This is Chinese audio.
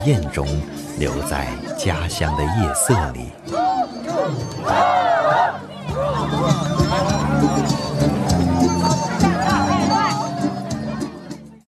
雁中留在家乡的夜色里。